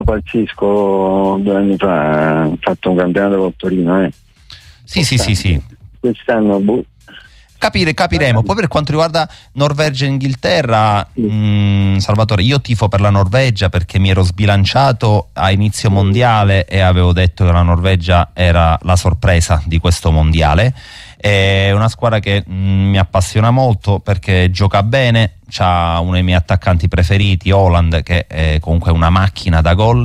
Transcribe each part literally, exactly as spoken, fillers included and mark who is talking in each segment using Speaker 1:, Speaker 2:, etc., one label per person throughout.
Speaker 1: Pazzesco due anni fa, ha fatto un campionato con Torino, eh.
Speaker 2: Sì, sì, sì, sì.
Speaker 1: Quest'anno boh.
Speaker 2: Capire, capiremo. Poi per quanto riguarda Norvegia e Inghilterra, mh, Salvatore, io tifo per la Norvegia perché mi ero sbilanciato a inizio mondiale e avevo detto che la Norvegia era la sorpresa di questo mondiale. È una squadra che mh, mi appassiona molto perché gioca bene, c'ha uno dei miei attaccanti preferiti, Haaland, che è comunque una macchina da gol,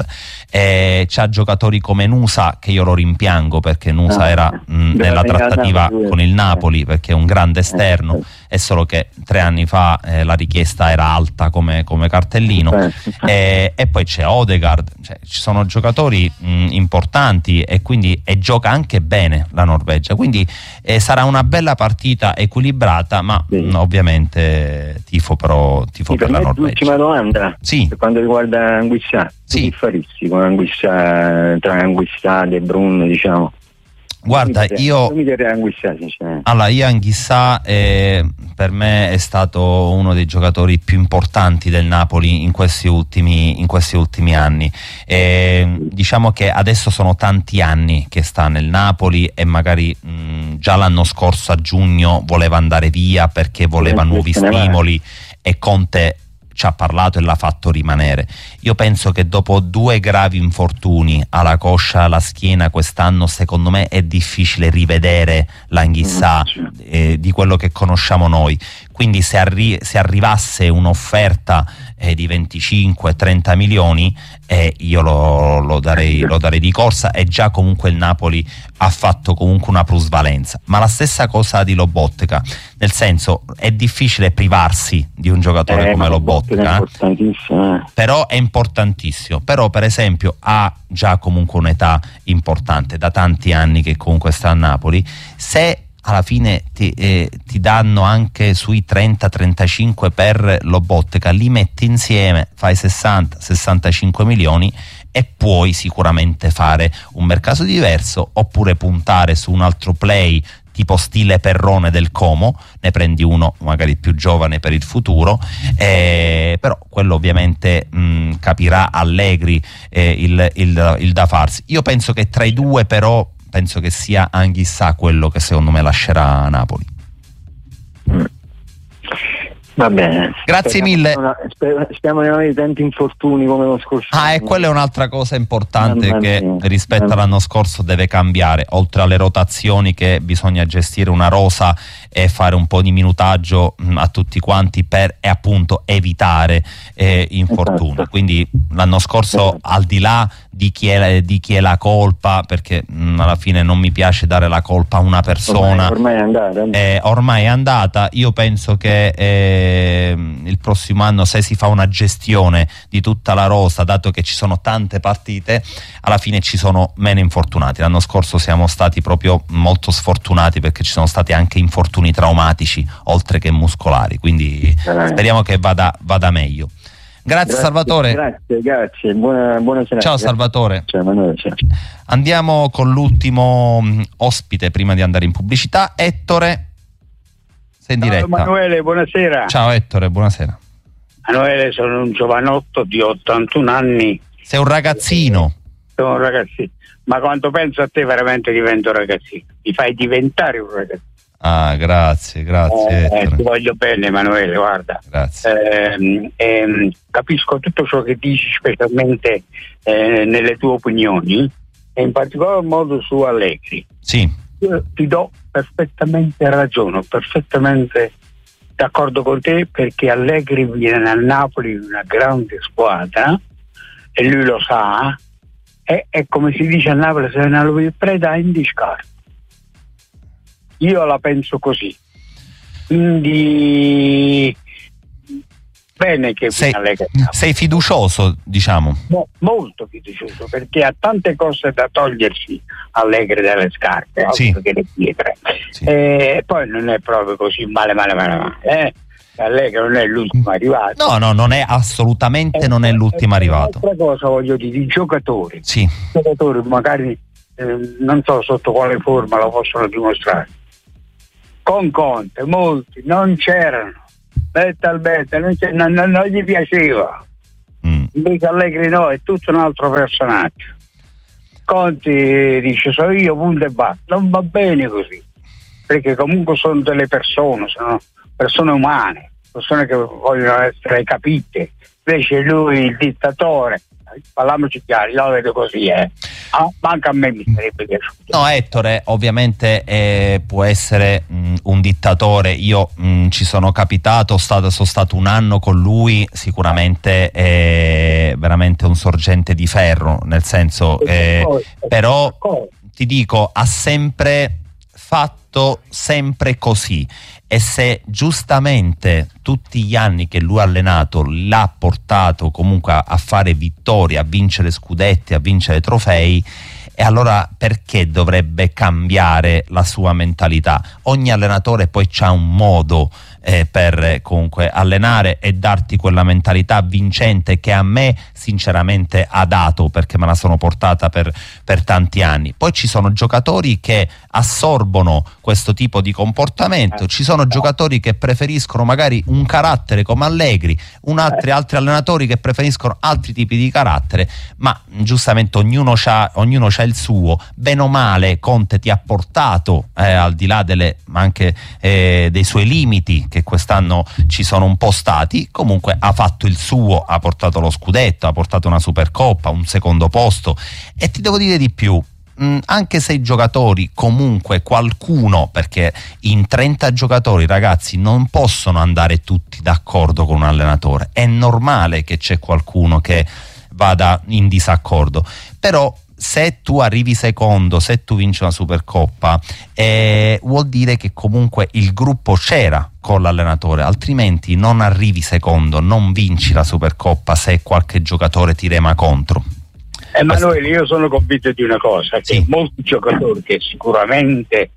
Speaker 2: e c'ha giocatori come Nusa, che io lo rimpiango perché Nusa
Speaker 1: Ah,
Speaker 2: era mh, nella trattativa con il Napoli perché è un grande esterno, è solo che tre anni fa eh, la richiesta era alta come, come cartellino, e, e poi c'è Odegaard, cioè, ci sono giocatori mh, importanti e quindi e gioca anche bene la Norvegia, quindi eh, sarà una bella partita equilibrata, ma sì. mh, ovviamente tifo però tifo
Speaker 1: sì,
Speaker 2: per, per la Norvegia.
Speaker 1: L'ultima domanda,
Speaker 2: sì.
Speaker 1: per quanto riguarda Anguissa,
Speaker 2: sì.
Speaker 1: che faresti con Anguissa, tra Anguissa e Brun, diciamo?
Speaker 2: Guarda, io allora io Anguissa eh, per me è stato uno dei giocatori più importanti del Napoli in questi ultimi, in questi ultimi anni. Eh, diciamo che adesso sono tanti anni che sta nel Napoli e magari mh, già l'anno scorso a giugno voleva andare via perché voleva nuovi stimoli e Conte ci ha parlato e l'ha fatto rimanere. Io penso che dopo due gravi infortuni alla coscia, alla schiena quest'anno, secondo me è difficile rivedere l'Anguissa eh, di quello che conosciamo noi. Quindi se, arri se arrivasse un'offerta eh, di venticinque trenta milioni eh, io lo, lo, darei, lo darei di corsa, e già comunque il Napoli ha fatto comunque una plusvalenza. Ma la stessa cosa di Lobotka, nel senso è difficile privarsi di un giocatore eh, come Lobotka,
Speaker 1: eh.
Speaker 2: però è importantissimo, però per esempio ha già comunque un'età importante, da tanti anni che comunque sta a Napoli. Se alla fine ti, eh, ti danno anche sui trenta trentacinque per Lobotka, li metti insieme, fai sessanta sessantacinque milioni e puoi sicuramente fare un mercato diverso, oppure puntare su un altro play tipo stile Perrone del Como, ne prendi uno magari più giovane per il futuro, eh, però quello ovviamente mh, capirà Allegri eh, il, il, il da farsi. Io penso che tra i due però penso che sia Anguissa quello che secondo me lascerà Napoli.
Speaker 1: Mm. Va bene.
Speaker 2: Grazie
Speaker 1: speriamo
Speaker 2: mille.
Speaker 1: Una, sper speriamo di non avere tanti infortuni come lo scorso
Speaker 2: Ah, e quella è un'altra cosa importante Mamma che mia. rispetto all'anno scorso deve cambiare, oltre alle rotazioni che bisogna gestire una rosa e fare un po' di minutaggio mh, a tutti quanti per e appunto evitare eh, infortuni. Esatto. Quindi l'anno scorso esatto. al di là di chi è, di chi è la colpa, perché mh, alla fine non mi piace dare la colpa a una persona,
Speaker 1: ormai, ormai è andata,
Speaker 2: eh, ormai è andata. Io penso che eh, il prossimo anno, se si fa una gestione di tutta la rosa, dato che ci sono tante partite, alla fine ci sono meno infortunati. L'anno scorso siamo stati proprio molto sfortunati perché ci sono stati anche infortuni traumatici oltre che muscolari, quindi eh. speriamo che vada, vada meglio. Grazie, grazie Salvatore.
Speaker 1: Grazie, grazie. Buona, buona serata.
Speaker 2: Ciao Salvatore.
Speaker 1: Ciao, Manuele, ciao.
Speaker 2: Andiamo con l'ultimo ospite prima di andare in pubblicità. Ettore, sei in
Speaker 3: Ciao
Speaker 2: diretta.
Speaker 3: Emanuele, buonasera.
Speaker 2: Ciao Ettore, buonasera.
Speaker 3: Emanuele, sono un giovanotto di ottantuno anni.
Speaker 2: Sei un ragazzino.
Speaker 3: Sono un ragazzino. Ma quando penso a te veramente divento un ragazzino. Mi fai diventare un ragazzino.
Speaker 2: Ah, grazie, grazie.
Speaker 3: Eh, ti voglio bene Emanuele, guarda.
Speaker 2: Grazie.
Speaker 3: Eh, eh, capisco tutto ciò che dici, specialmente eh, nelle tue opinioni, e in particolar modo su Allegri.
Speaker 2: Sì.
Speaker 3: Io ti do perfettamente ragione, perfettamente d'accordo con te, perché Allegri viene al Napoli in una grande squadra e lui lo sa, e, e come si dice a Napoli, se non lo preda in discarto. Io la penso così, quindi bene che
Speaker 2: sei, sei fiducioso, diciamo.
Speaker 3: Mo, molto fiducioso, perché ha tante cose da togliersi Allegri dalle scarpe, altro
Speaker 2: sì.
Speaker 3: che le pietre,
Speaker 2: sì.
Speaker 3: E poi non è proprio così male male male, male eh? Allegri non è l'ultimo arrivato.
Speaker 2: No, no, non è assolutamente eh, non è l'ultimo eh, arrivato.
Speaker 3: Un'altra cosa voglio dire, i giocatori,
Speaker 2: sì.
Speaker 3: i giocatori magari eh, non so sotto quale forma lo possono dimostrare. Con Conte molti non c'erano, talmente non, non, non, non gli piaceva,
Speaker 2: mm.
Speaker 3: invece Allegri no, è tutto un altro personaggio. Conti dice sono io, punto e basta. Non va bene così, perché comunque sono delle persone, sono persone umane, persone che vogliono essere capite. Invece lui, il dittatore, parliamoci chiari, io lo vedo così, eh. Ah, manca a me mi sarebbe piaciuto.
Speaker 2: No, Ettore ovviamente eh, può essere mh, un dittatore. Io mh, ci sono capitato, stato, sono stato un anno con lui, sicuramente è veramente un sorgente di ferro, nel senso eh, però ti dico, ha sempre fatto sempre così, e se giustamente tutti gli anni che lui ha allenato l'ha portato comunque a, a fare vittorie, a vincere scudetti, a vincere trofei, e allora perché dovrebbe cambiare la sua mentalità? Ogni allenatore poi c'ha un modo eh, per eh, comunque allenare e darti quella mentalità vincente che a me sinceramente ha dato, perché me la sono portata per, per tanti anni. Poi ci sono giocatori che assorbono questo tipo di comportamento, ci sono giocatori che preferiscono magari un carattere come Allegri, un altri, altri allenatori che preferiscono altri tipi di carattere, ma giustamente ognuno c'ha, ognuno c'ha il suo. Bene o male Conte ti ha portato eh, al di là delle, ma anche eh, dei suoi limiti che quest'anno ci sono un po' stati, comunque ha fatto il suo, ha portato lo scudetto, ha portato una Supercoppa, un secondo posto. E ti devo dire di più, mh, anche se i giocatori, comunque qualcuno, perché in trenta giocatori ragazzi non possono andare tutti d'accordo con un allenatore, è normale che c'è qualcuno che vada in disaccordo, però se tu arrivi secondo, se tu vinci una Supercoppa, eh, vuol dire che comunque il gruppo c'era con l'allenatore, altrimenti non arrivi secondo, non vinci la Supercoppa se qualche giocatore ti rema contro.
Speaker 3: Emanuele, io sono convinto di una cosa, che
Speaker 2: sì.
Speaker 3: molti giocatori che sicuramente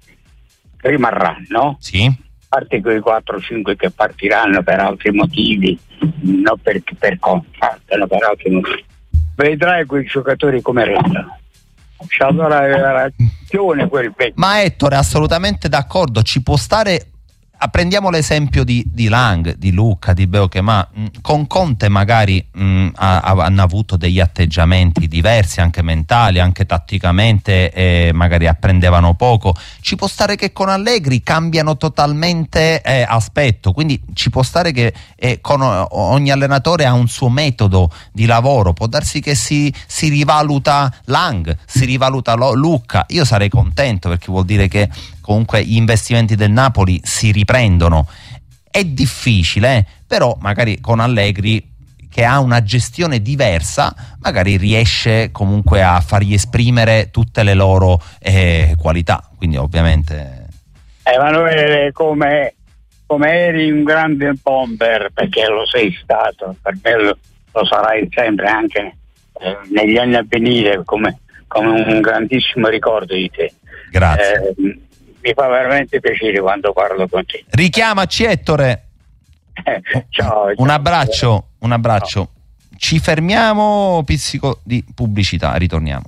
Speaker 3: rimarranno,
Speaker 2: sì,
Speaker 3: a parte quei quattro o cinque che partiranno per altri motivi, non per, per contrattano, per altri motivi, vedrai quei giocatori come restano. C'è allora la ragione quel vecchio.
Speaker 2: Ma Ettore, assolutamente d'accordo, ci può stare. Prendiamo l'esempio di, di Lang, di Lucca, di Beuke, ma mh, con Conte magari mh, ha, hanno avuto degli atteggiamenti diversi, anche mentali, anche tatticamente, e magari apprendevano poco. Ci può stare che con Allegri cambiano totalmente eh, aspetto, quindi ci può stare che eh, con ogni allenatore ha un suo metodo di lavoro. Può darsi che si, si rivaluta Lang, si rivaluta Lucca. Io sarei contento, perché vuol dire che comunque gli investimenti del Napoli si riprendono. È difficile, eh? Però magari con Allegri, che ha una gestione diversa, magari riesce comunque a fargli esprimere tutte le loro eh, qualità. Quindi ovviamente
Speaker 3: Emanuele, come, come eri un grande bomber, perché lo sei stato, per me lo, lo sarai sempre anche eh, negli anni a venire, come, come un grandissimo ricordo di te.
Speaker 2: Grazie.
Speaker 3: Eh, mi fa veramente piacere quando parlo con te.
Speaker 2: Richiamaci, Ettore.
Speaker 3: ciao, ciao.
Speaker 2: Un abbraccio, un abbraccio. Ciao. Ci fermiamo, pizzico di pubblicità, ritorniamo.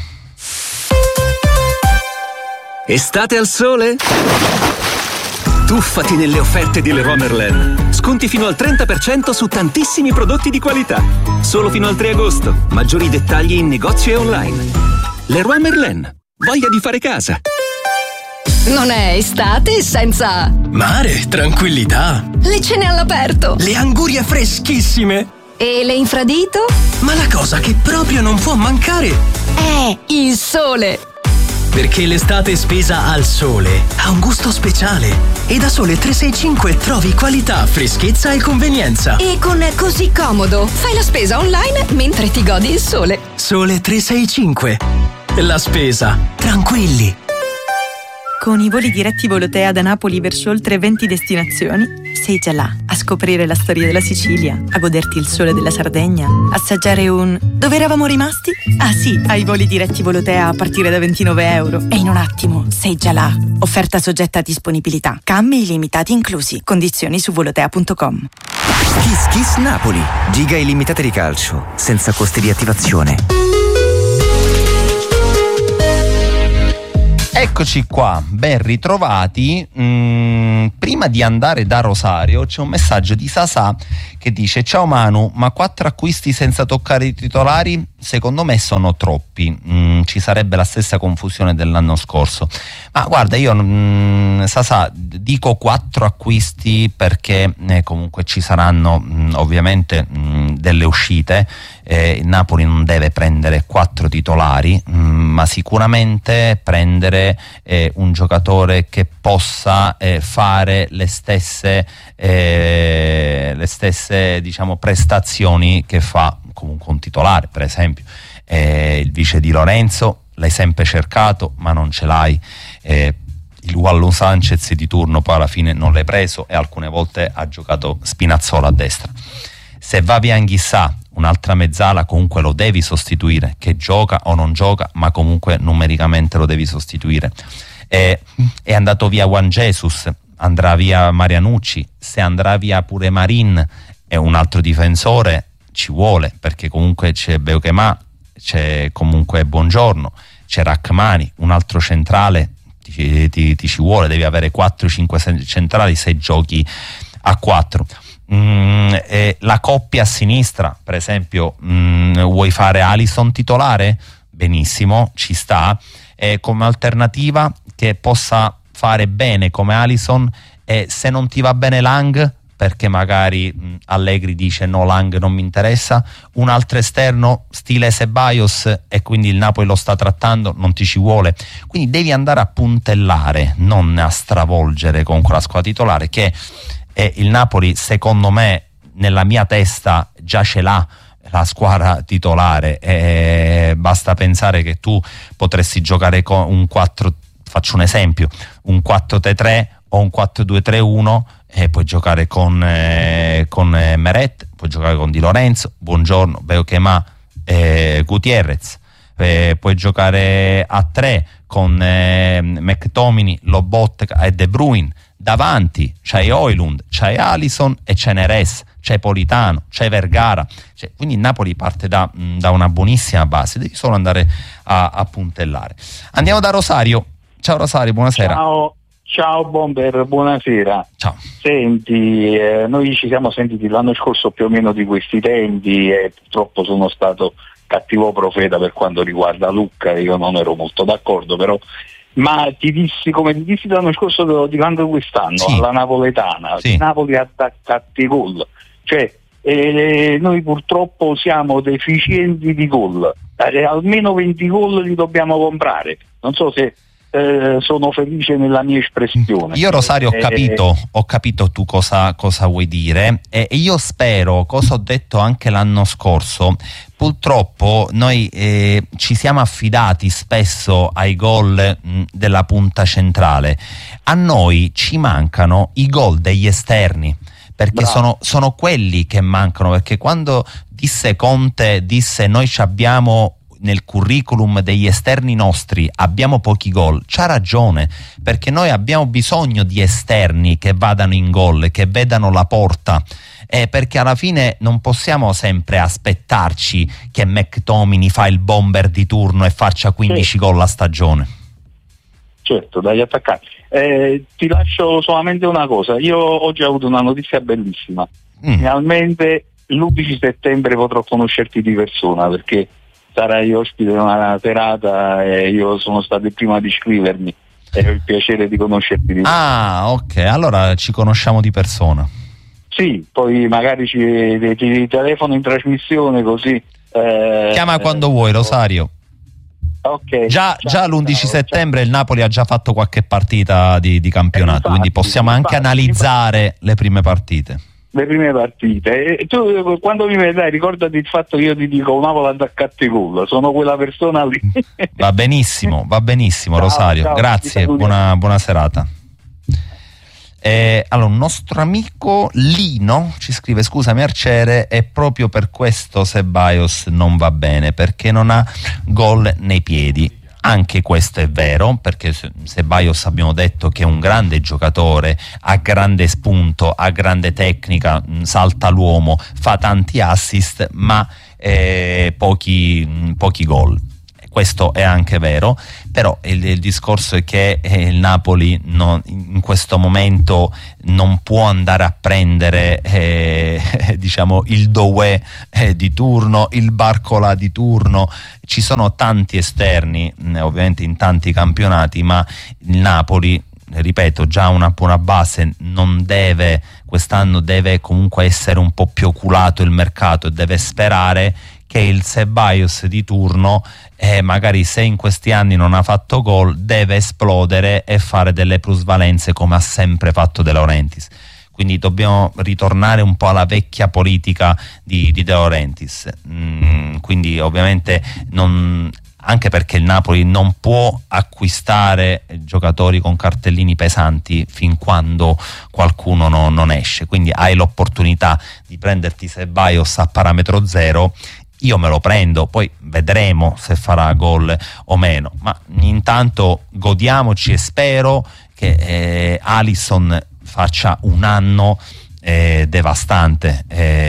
Speaker 4: Estate al sole? Tuffati nelle offerte di Leroy Merlin. Sconti fino al trenta per cento su tantissimi prodotti di qualità. Solo fino al tre agosto. Maggiori dettagli in negozio e online. Leroy Merlin. Voglia di fare casa.
Speaker 5: Non è estate senza
Speaker 4: mare, tranquillità,
Speaker 5: le cene all'aperto,
Speaker 4: le angurie freschissime
Speaker 5: e le infradito?
Speaker 4: Ma la cosa che proprio non può mancare
Speaker 5: è il sole.
Speaker 4: Perché l'estate spesa al sole ha un gusto speciale e da Sole trecentosessantacinque trovi qualità, freschezza e convenienza.
Speaker 5: E con Così Comodo fai la spesa online mentre ti godi il sole.
Speaker 4: Sole trecentosessantacinque. La spesa tranquilli.
Speaker 6: Con i voli diretti Volotea da Napoli verso oltre venti destinazioni, sei già là a scoprire la storia della Sicilia, a goderti il sole della Sardegna, assaggiare un... Dove eravamo rimasti? Ah sì, ai voli diretti Volotea a partire da ventinove euro. E in un attimo sei già là. Offerta soggetta a disponibilità. Cambi illimitati inclusi. Condizioni su volotea punto com.
Speaker 7: Kiss Kiss Napoli. Giga illimitate di calcio, senza costi di attivazione.
Speaker 2: Eccoci qua, ben ritrovati. Mm, prima di andare da Rosario c'è un messaggio di Sasà che dice: ciao Manu, ma quattro acquisti senza toccare i titolari secondo me sono troppi, mm, ci sarebbe la stessa confusione dell'anno scorso. Ma guarda, io mm, Sasà dico quattro acquisti perché eh, comunque ci saranno mm, ovviamente mm, delle uscite. Eh, il Napoli non deve prendere quattro titolari, mh, ma sicuramente prendere eh, un giocatore che possa eh, fare le stesse, eh, le stesse diciamo prestazioni che fa comunque un titolare. Per esempio eh, il vice di Lorenzo l'hai sempre cercato ma non ce l'hai, eh, il Wallon Sanchez di turno poi alla fine non l'hai preso e alcune volte ha giocato Spinazzola a destra. Se va via Anghissà, un'altra mezzala comunque lo devi sostituire, che gioca o non gioca, ma comunque numericamente lo devi sostituire. Eh, è andato via Juan Jesus, andrà via Marianucci, se andrà via pure Marin e un altro difensore ci vuole, perché comunque c'è Beukema, c'è comunque Buongiorno, c'è Rachmani, un altro centrale ti, ti, ti ci vuole, devi avere quattro cinque centrali se giochi a quattro. Mm, eh, la coppia a sinistra, per esempio, mm, vuoi fare Alisson titolare? Benissimo, ci sta. Eh, come alternativa che possa fare bene come Alisson, eh, se non ti va bene Lang, perché magari mh, Allegri dice no, Lang non mi interessa, un altro esterno stile Ceballos e quindi il Napoli lo sta trattando, non ti ci vuole. Quindi devi andare a puntellare, non a stravolgere con quella squadra titolare che e il Napoli secondo me nella mia testa già ce l'ha la squadra titolare, e basta pensare che tu potresti giocare con un quattro, faccio un esempio, un quattro tre tre o un quattro due tre uno e puoi giocare con, eh, con eh, Meret, puoi giocare con Di Lorenzo, Buongiorno, Beukema, eh, Gutierrez, eh, puoi giocare a tre con eh, McTominay, Lobotka e De Bruyne. Davanti c'hai Højlund, c'hai Alisson e c'è Neres, c'è Politano, c'è Vergara, cioè, quindi il Napoli parte da, mh, da una buonissima base, devi solo andare a, a puntellare. Andiamo da Rosario. Ciao Rosario, buonasera.
Speaker 3: Ciao, ciao Bomber, buonasera.
Speaker 2: Ciao.
Speaker 3: Senti, eh, noi ci siamo sentiti l'anno scorso più o meno di questi tempi e purtroppo sono stato cattivo profeta per quanto riguarda Lucca, io non ero molto d'accordo, però ma ti dissi, come ti dissi l'anno scorso, te lo dico anche quest'anno, sì, alla napoletana, sì. Napoli attaccati gol, cioè eh, noi purtroppo siamo deficienti di gol, eh, almeno venti gol li dobbiamo comprare, non so se eh, sono felice nella mia espressione.
Speaker 2: Io Rosario ho capito, eh, ho capito tu cosa, cosa vuoi dire e io spero, cosa ho detto anche l'anno scorso, purtroppo noi eh, ci siamo affidati spesso ai gol mh, della punta centrale, a noi ci mancano i gol degli esterni, perché sono, sono quelli che mancano, perché quando disse Conte, disse noi ci abbiamo nel curriculum degli esterni nostri abbiamo pochi gol, c'ha ragione, perché noi abbiamo bisogno di esterni che vadano in gol, che vedano la porta, eh, perché alla fine non possiamo sempre aspettarci che McTominay fa il bomber di turno e faccia quindici sì. gol a stagione.
Speaker 3: Certo, dagli attaccanti. Eh, ti lascio solamente una cosa, io oggi ho avuto una notizia bellissima, mm. finalmente l'undici settembre potrò conoscerti di persona, perché sarai ospite di una serata e io sono stato il primo ad iscrivermi e ho il piacere di conoscerti di persona.
Speaker 2: Ah, ok, allora ci conosciamo di persona.
Speaker 3: Sì, poi magari ci, ti, ti telefono in trasmissione così. Eh,
Speaker 2: Chiama quando eh, vuoi, Rosario.
Speaker 3: Okay,
Speaker 2: già,
Speaker 3: ciao,
Speaker 2: già l'undici
Speaker 3: ciao,
Speaker 2: settembre
Speaker 3: ciao.
Speaker 2: Il Napoli ha già fatto qualche partita di, di campionato, eh, infatti, quindi possiamo anche infatti, analizzare infatti. le prime partite.
Speaker 3: Le prime partite. E tu quando mi vedrai ricordati il fatto che io ti dico Napoli attaccati gol, sono quella persona lì.
Speaker 2: Va benissimo, va benissimo, ciao, Rosario.
Speaker 3: Ciao,
Speaker 2: grazie, buona, buona serata. Eh, allora, un nostro amico Lino ci scrive: scusami Arciere, è proprio per questo Ceballos non va bene, perché non ha gol nei piedi. Anche questo è vero, perché Ceballos abbiamo detto che è un grande giocatore, ha grande spunto, ha grande tecnica, salta l'uomo, fa tanti assist, ma eh, pochi, pochi gol. questo è anche vero, però il, il discorso è che eh, il Napoli non, in questo momento non può andare a prendere eh, diciamo il Doué eh, di turno, il Barcola di turno. Ci sono tanti esterni mh, ovviamente in tanti campionati, ma il Napoli, ripeto, già una buona base, non deve, quest'anno deve comunque essere un po' più oculato il mercato e deve sperare che il Ceballos di turno, eh, magari se in questi anni non ha fatto gol, deve esplodere e fare delle plusvalenze come ha sempre fatto De Laurentiis. Quindi dobbiamo ritornare un po' alla vecchia politica di, di De Laurentiis. Mm, quindi ovviamente non, anche perché il Napoli non può acquistare giocatori con cartellini pesanti fin quando qualcuno no, non esce. Quindi hai l'opportunità di prenderti Ceballos a parametro zero. Io me lo prendo, poi vedremo se farà gol o meno, ma intanto godiamoci e spero che eh, Alisson faccia un anno eh, devastante,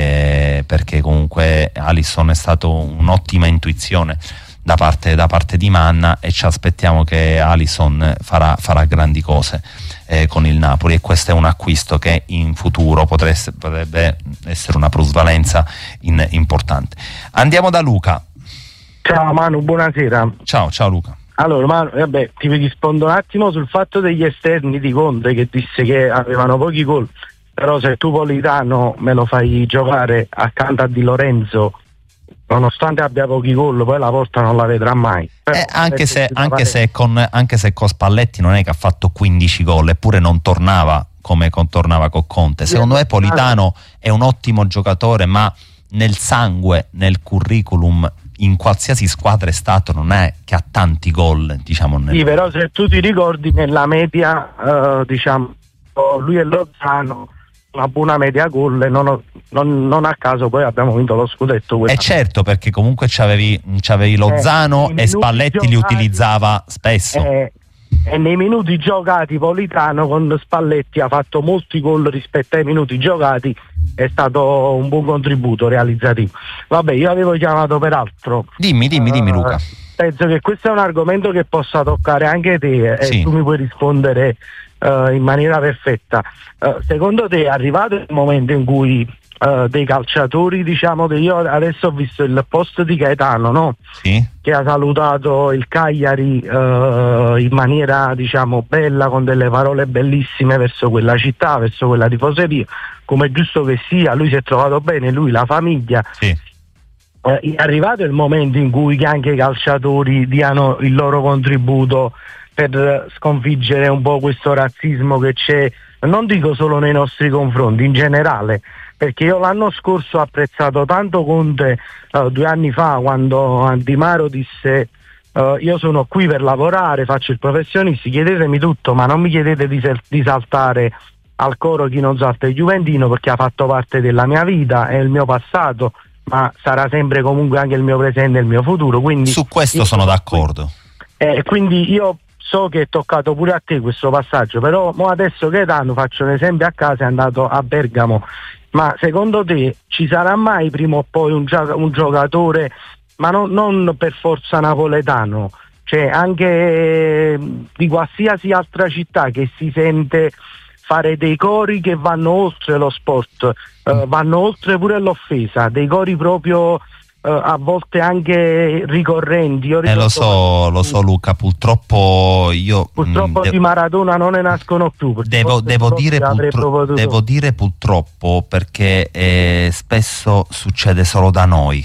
Speaker 2: eh, perché comunque Alisson è stato un'ottima intuizione da parte, da parte di Manna, e ci aspettiamo che Alisson farà, farà grandi cose eh, con il Napoli, e questo è un acquisto che in futuro potrebbe, potrebbe essere una plusvalenza in, importante. Andiamo da Luca.
Speaker 8: Ciao Manu, buonasera.
Speaker 2: Ciao, ciao Luca.
Speaker 8: Allora Manu, vabbè, ti rispondo un attimo sul fatto degli esterni di Conte, che disse che avevano pochi gol, però se tu Politano me lo fai giocare accanto a Di Lorenzo, nonostante abbia pochi gol, poi la porta non la vedrà mai.
Speaker 2: Eh, anche, se, anche, se con, anche se con Spalletti non è che ha fatto quindici gol, eppure non tornava come tornava con Conte. Secondo me Politano è un ottimo giocatore, ma nel sangue, nel curriculum, in qualsiasi squadra è stato, non è che ha tanti gol, diciamo. Nel...
Speaker 8: Sì, però se tu ti ricordi, nella media uh, diciamo lui e Lozano una buona media gol, e non, non, non a caso poi abbiamo vinto lo scudetto.
Speaker 2: E eh certo, perché comunque c'avevi, c'avevi Lozano eh, e Spalletti giocati, li utilizzava spesso.
Speaker 8: Eh, e nei minuti giocati Politano con Spalletti ha fatto molti gol rispetto ai minuti giocati, è stato un buon contributo realizzativo. Vabbè, io avevo chiamato per altro.
Speaker 2: Dimmi, dimmi, dimmi Luca. Uh,
Speaker 8: penso che questo è un argomento che possa toccare anche te, sì. E tu mi puoi rispondere Uh, in maniera perfetta. Uh, secondo te è arrivato il momento in cui uh, dei calciatori, diciamo, io adesso ho visto il post di Gaetano, no?
Speaker 2: Sì.
Speaker 8: Che ha salutato il Cagliari uh, in maniera, diciamo, bella, con delle parole bellissime verso quella città, verso quella tifoseria, come è giusto che sia. Lui si è trovato bene, lui, la famiglia.
Speaker 2: Sì.
Speaker 8: Uh, è arrivato il momento in cui anche i calciatori diano il loro contributo per sconfiggere un po' questo razzismo che c'è, non dico solo nei nostri confronti, in generale, perché io l'anno scorso ho apprezzato tanto Conte uh, due anni fa, quando Di Maro disse uh, io sono qui per lavorare, faccio il professionista, chiedetemi tutto, ma non mi chiedete di, sal- di saltare al coro chi non salta il Juventino, perché ha fatto parte della mia vita, è il mio passato, ma sarà sempre comunque anche il mio presente e il mio futuro. Quindi
Speaker 2: su questo sono d'accordo.
Speaker 8: Eh, quindi io so che è toccato pure a te questo passaggio, però mo adesso Gaetano, faccio un esempio a casa, è andato a Bergamo, ma secondo te ci sarà mai prima o poi un, gio- un giocatore, ma non, non per forza napoletano, cioè anche eh, di qualsiasi altra città, che si sente fare dei cori che vanno oltre lo sport, eh, vanno oltre pure l'offesa, dei cori proprio Uh, a volte anche ricorrenti. Io
Speaker 2: eh, lo so, lo so Luca, purtroppo io
Speaker 8: purtroppo mh, di Maradona non ne nascono più.
Speaker 2: Devo, devo, dire purtro- devo dire purtroppo, perché eh, spesso succede solo da noi,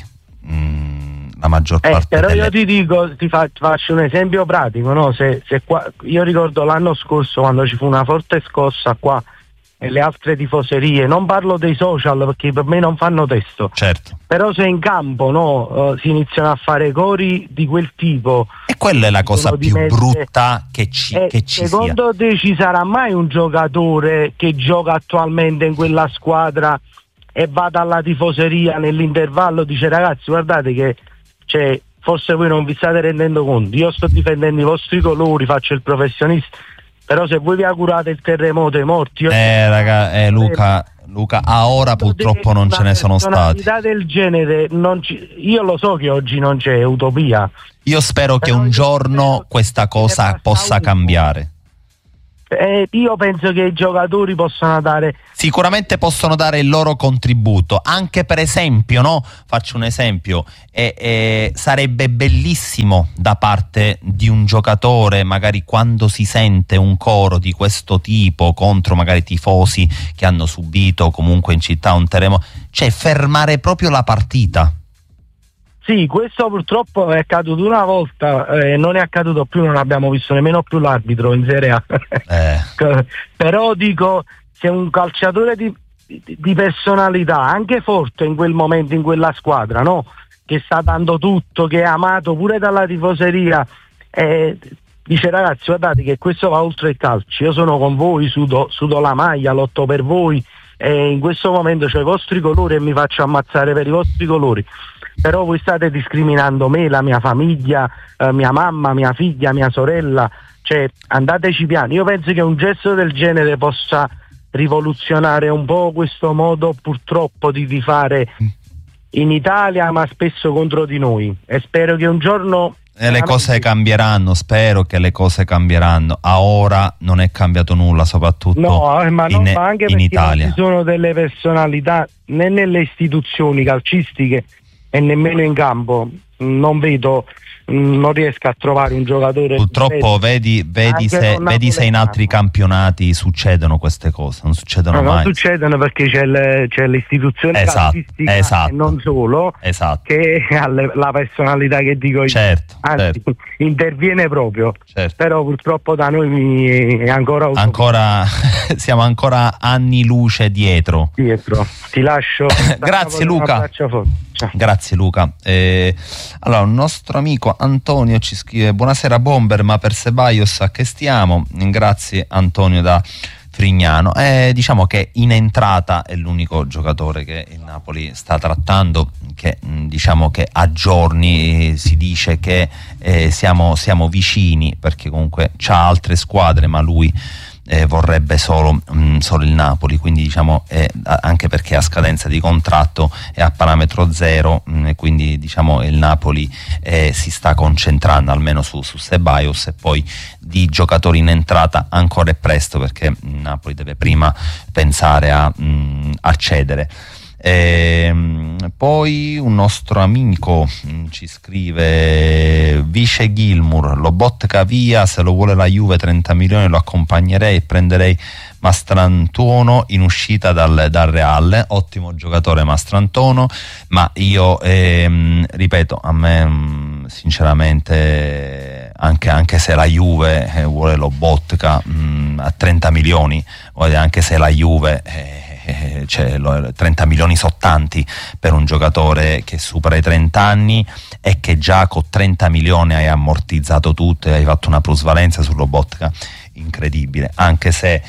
Speaker 2: mh, la maggior
Speaker 8: eh,
Speaker 2: parte
Speaker 8: però
Speaker 2: delle...
Speaker 8: io ti dico, ti fa- faccio un esempio pratico, no? se, se qua, io ricordo l'anno scorso quando ci fu una forte scossa qua e le altre tifoserie, non parlo dei social perché per me non fanno testo,
Speaker 2: certo,
Speaker 8: però se in campo no, uh, si iniziano a fare cori di quel tipo,
Speaker 2: e quella è la cosa più mette... brutta che ci,
Speaker 8: eh,
Speaker 2: che ci
Speaker 8: secondo
Speaker 2: sia.
Speaker 8: te ci sarà mai un giocatore che gioca attualmente in quella squadra e va dalla tifoseria nell'intervallo, dice ragazzi guardate che cioè, forse voi non vi state rendendo conto, io sto difendendo i vostri colori, faccio il professionista, però se voi vi augurate il terremoto e i morti, io
Speaker 2: eh raga, eh, Luca, Luca, a ora purtroppo non ce ne sono stati.
Speaker 8: Una del genere non ci, io lo so che oggi non c'è utopia.
Speaker 2: Io spero che un giorno questa cosa possa cambiare.
Speaker 8: Eh, io penso che i giocatori possano dare,
Speaker 2: sicuramente possono dare il loro contributo, anche per esempio, no? Faccio un esempio, eh, eh, sarebbe bellissimo da parte di un giocatore, magari quando si sente un coro di questo tipo contro magari tifosi che hanno subito comunque in città un terremoto, cioè fermare proprio la partita.
Speaker 8: Sì, questo purtroppo è accaduto una volta, eh, non è accaduto più, non abbiamo visto nemmeno più l'arbitro in Serie A. Eh. Però dico, se un calciatore di, di personalità, anche forte in quel momento, in quella squadra, no? Che sta dando tutto, che è amato pure dalla tifoseria, eh, dice ragazzi guardate che questo va oltre il calcio, io sono con voi, sudo, sudo la maglia, lotto per voi, e in questo momento c'ho i vostri colori e mi faccio ammazzare per i vostri colori. Però voi state discriminando me, la mia famiglia, eh, mia mamma, mia figlia, mia sorella, cioè andateci piano. Io penso che un gesto del genere possa rivoluzionare un po' questo modo purtroppo di, di fare in Italia, ma spesso contro di noi, e spero che un giorno
Speaker 2: e le cose cambieranno, spero che le cose cambieranno. A ora non è cambiato nulla, soprattutto
Speaker 8: no, ma
Speaker 2: in,
Speaker 8: no, ma anche
Speaker 2: in Italia
Speaker 8: non ci sono delle personalità né nelle istituzioni calcistiche e nemmeno in campo. Non vedo, non riesco a trovare un giocatore.
Speaker 2: Purtroppo vedi, vedi, se, vedi se in altri campionati succedono queste cose, non succedono
Speaker 8: no,
Speaker 2: mai.
Speaker 8: Non succedono perché c'è, le, c'è l'istituzione
Speaker 2: esatto,
Speaker 8: calcistica
Speaker 2: esatto,
Speaker 8: e non solo,
Speaker 2: esatto,
Speaker 8: che ha le, la personalità che dico io.
Speaker 2: Certo,
Speaker 8: anzi,
Speaker 2: certo.
Speaker 8: interviene proprio.
Speaker 2: Certo.
Speaker 8: Però purtroppo da noi è ancora
Speaker 2: ancora siamo ancora anni luce dietro.
Speaker 8: Dietro. Ti lascio.
Speaker 2: Grazie Luca. Grazie Luca. Eh, allora, un nostro amico Antonio ci scrive: buonasera Bomber, ma per Ceballos a che stiamo? Grazie Antonio da Frignano. Eh, diciamo che in entrata è l'unico giocatore che il Napoli sta trattando, che mh, diciamo che a giorni si dice che eh, siamo, siamo vicini, perché comunque c'ha altre squadre, ma lui Eh, vorrebbe solo, mh, solo il Napoli, quindi diciamo eh, anche perché a scadenza di contratto è a parametro zero, mh, e quindi diciamo il Napoli eh, si sta concentrando almeno su, su Ceballos, e poi di giocatori in entrata ancora è presto, perché il Napoli deve prima pensare a mh, accedere. E, poi un nostro amico mh, ci scrive: Vice Gilmour, Lobotka via, se lo vuole la Juve trenta milioni lo accompagnerei e prenderei Mastrantuono in uscita dal, dal Real. Ottimo giocatore Mastrantuono, ma io ehm, ripeto, a me mh, sinceramente anche, anche se la Juve eh, vuole Lobotka mh, a trenta milioni, anche se la Juve eh, c'è trenta milioni sono tanti per un giocatore che supera i trenta anni e che già con trenta milioni hai ammortizzato tutto e hai fatto una plusvalenza su Lobotka incredibile, anche se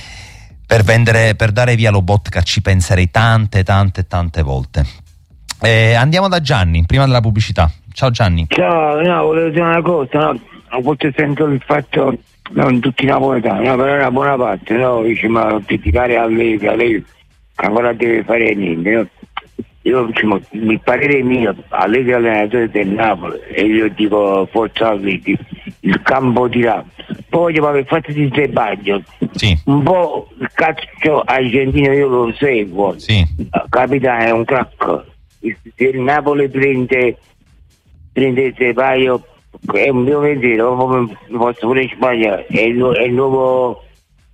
Speaker 2: per vendere, per dare via Lobotka ci penserei tante tante tante volte. Eh, andiamo da Gianni prima della pubblicità. Ciao Gianni.
Speaker 9: Ciao, no, volevo dire una cosa, no? A volte sento il fatto, non tutti i napoletani, no, però una buona parte, no, dice, ma criticare a lei, a lei ancora deve fare niente, no? Io, diciamo, il parere mio, a lei che è allenatore del Napoli, e io dico forza a lei, il campo di là. Poi per il fatto di Ceballos,
Speaker 2: sì,
Speaker 9: un po' il calcio argentino io lo seguo,
Speaker 2: sì,
Speaker 9: capitano è un crack, se il Napoli prende prende Ceballos è un mio pensiero, posso pure sbagliare, è il, è il nuovo.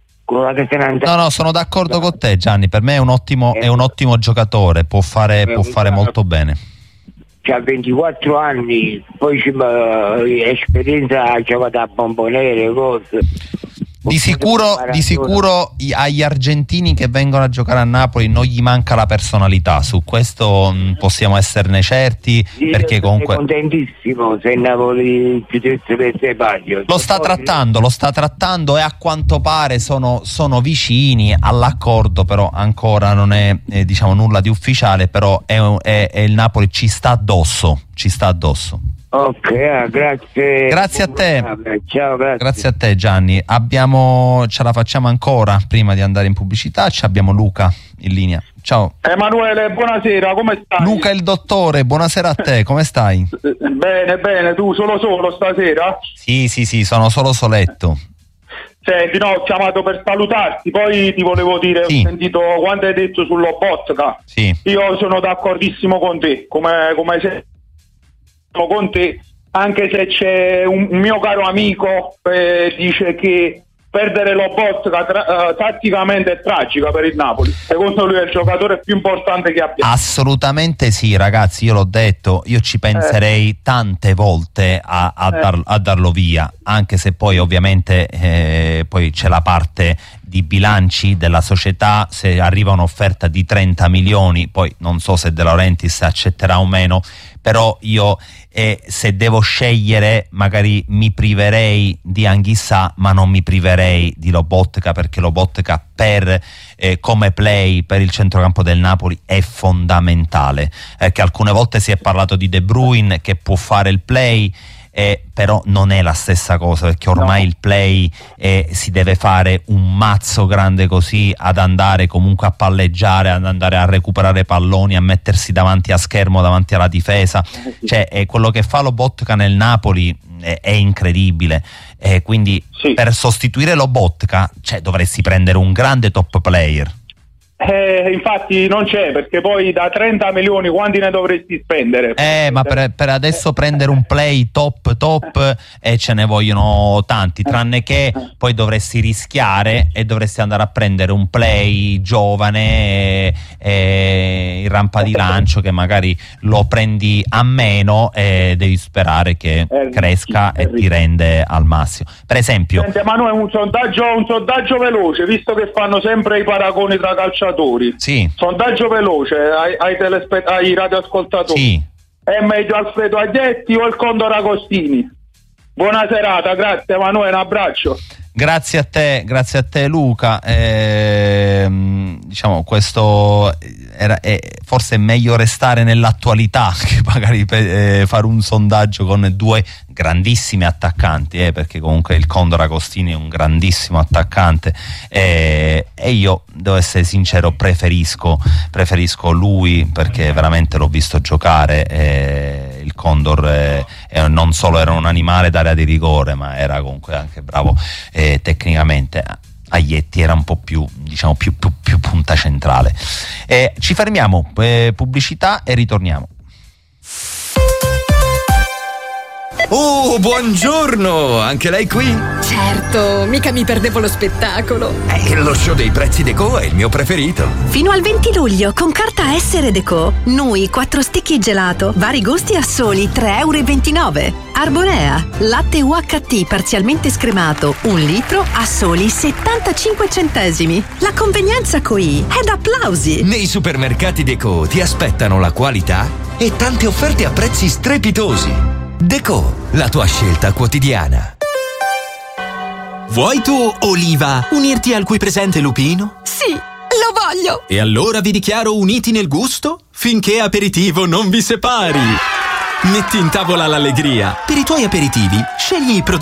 Speaker 2: No, no, sono d'accordo con te Gianni, per me è un ottimo, è un ottimo giocatore, può fare, può fare molto bene.
Speaker 9: C'ha ventiquattro anni, poi c'è uh, esperienza, ha giocato a Bombonere, cose.
Speaker 2: Di sicuro, di sicuro agli argentini che vengono a giocare a Napoli non gli manca la personalità, su questo mh, possiamo esserne certi,
Speaker 9: io
Speaker 2: perché comunque
Speaker 9: sono contentissimo se Napoli chiudesse per Ceballos.
Speaker 2: Lo sta trattando, lo sta trattando e a quanto pare sono, sono vicini all'accordo, però ancora non è eh, diciamo nulla di ufficiale, però è, è, è il Napoli ci sta addosso, ci sta addosso.
Speaker 9: Ok, ah, grazie.
Speaker 2: Grazie a te.
Speaker 9: Ciao, grazie.
Speaker 2: Grazie a te, Gianni. Abbiamo, ce la facciamo ancora prima di andare in pubblicità. Ci abbiamo Luca in linea. Ciao.
Speaker 10: Emanuele, buonasera, come stai?
Speaker 2: Luca il dottore, buonasera a te, come stai?
Speaker 10: Bene, bene, tu solo solo stasera?
Speaker 2: Sì, sì, sì, sono solo soletto.
Speaker 10: Senti, no, ho chiamato per salutarti, poi ti volevo dire, sì. Ho sentito quando hai detto sull'Lobotka.
Speaker 2: Sì.
Speaker 10: Io sono d'accordissimo con te, come, come sei con te, anche se c'è un, un mio caro amico eh, dice che perdere Lobotka tra, uh, tatticamente è tragica per il Napoli. Secondo lui è il giocatore più importante che abbiamo.
Speaker 2: Assolutamente sì, ragazzi, io l'ho detto, io ci penserei eh. tante volte a, a, eh. dar, a darlo via, anche se poi ovviamente eh, poi c'è la parte di bilanci della società. Se arriva un'offerta di trenta milioni, poi non so se De Laurentiis accetterà o meno, però io eh, se devo scegliere magari mi priverei di Anghissà, ma non mi priverei di Lobotka, perché Lobotka per eh, come play per il centrocampo del Napoli è fondamentale, eh, che alcune volte si è parlato di De Bruyne che può fare il play, Eh, però non è la stessa cosa, perché ormai no. il play eh, si deve fare un mazzo grande così, ad andare comunque a palleggiare, ad andare a recuperare palloni, a mettersi davanti a schermo, davanti alla difesa, eh sì. cioè eh, quello che fa Lobotka nel Napoli eh, è incredibile, eh, quindi sì. per sostituire Lobotka cioè, dovresti prendere un grande top player.
Speaker 10: Eh, infatti non c'è, perché poi da trenta milioni quanti ne dovresti spendere?
Speaker 2: Eh, ma per, per adesso prendere un play top top e eh, ce ne vogliono tanti, tranne che poi dovresti rischiare e dovresti andare a prendere un play giovane e, e in rampa di lancio, che magari lo prendi a meno e devi sperare che cresca e ti rende al massimo. Per esempio,
Speaker 10: senti, ma noi un sondaggio, un sondaggio veloce, visto che fanno sempre i paragoni tra calciatori.
Speaker 2: Sì.
Speaker 10: Sondaggio veloce ai, ai, telespe- ai radioascoltatori.
Speaker 2: Sì.
Speaker 10: È meglio Alfredo Aglietti o il Condor Agostini? Buona serata, grazie Emanuele, un abbraccio.
Speaker 2: Grazie a te, grazie a te Luca. Ehm, diciamo questo era, è, forse è meglio restare nell'attualità che magari eh, fare un sondaggio con due grandissimi attaccanti, eh, perché comunque il Condor Agostini è un grandissimo attaccante, eh, e io devo essere sincero, preferisco preferisco lui, perché veramente l'ho visto giocare, eh, il Condor eh, eh, non solo era un animale d'area di rigore, ma era comunque anche bravo eh, tecnicamente. Aglietti era un po' più, diciamo, più, più, più punta centrale. Eh, ci fermiamo, eh, pubblicità e ritorniamo.
Speaker 7: Oh, buongiorno! Anche lei qui?
Speaker 5: Certo, mica mi perdevo lo spettacolo.
Speaker 7: Eh, lo show dei prezzi Deco è il mio preferito.
Speaker 11: Fino al venti luglio, con carta Essere Deco, noi quattro stecchi e gelato, vari gusti a soli tre e ventinove euro. Arborea, latte U H T parzialmente scremato, un litro a soli settantacinque centesimi. La convenienza qui è da applausi.
Speaker 7: Nei supermercati Deco ti aspettano la qualità e tante offerte a prezzi strepitosi. Deco, la tua scelta quotidiana.
Speaker 12: Vuoi tu, Oliva, unirti al qui presente Lupino?
Speaker 5: Sì, lo voglio!
Speaker 12: E allora vi dichiaro uniti nel gusto finché aperitivo non vi separi. Metti in tavola l'allegria. Per i tuoi aperitivi, scegli i prodotti